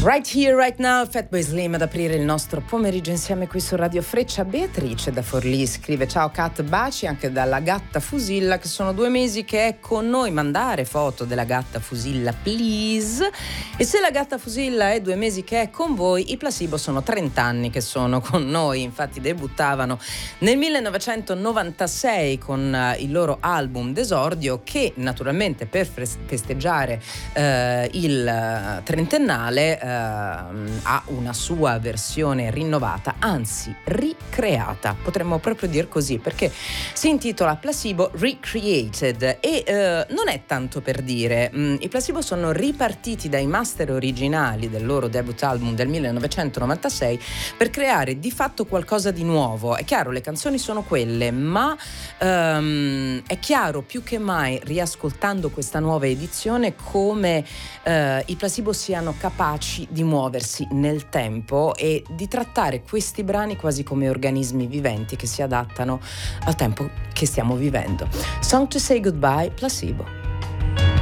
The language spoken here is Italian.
Right Here, Right Now, Fatboy Slim ad aprire il nostro pomeriggio insieme qui su Radio Freccia. Beatrice da Forlì scrive: ciao Kat, baci anche dalla gatta Fusilla, che sono 2 mesi che è con noi. Mandare foto della gatta Fusilla, please. E se la gatta Fusilla è 2 mesi che è con voi, i Placebo sono 30 anni che sono con noi. Infatti debuttavano nel 1996 con il loro album d'esordio, che naturalmente per festeggiare il trentennale ha una sua versione rinnovata, anzi ricreata, potremmo proprio dir così, perché si intitola Placebo Recreated e non è tanto per dire. I Placebo sono ripartiti dai master originali del loro debut album del 1996 per creare di fatto qualcosa di nuovo. È chiaro, le canzoni sono quelle, ma è chiaro più che mai, riascoltando questa nuova edizione, come i Placebo siano capaci di muoversi nel tempo e di trattare questi brani quasi come organismi viventi che si adattano al tempo che stiamo vivendo. Song to Say Goodbye, Placebo.